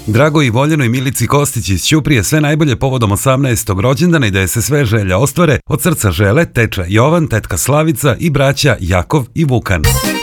Drago i voljenoj Milici Kostić iz Ćuprije sve najbolje povodom 18. rođendana i da je se sve želje ostvare. Od srca žele teča Jovan, tetka Slavica i braća Jakov i Vukan.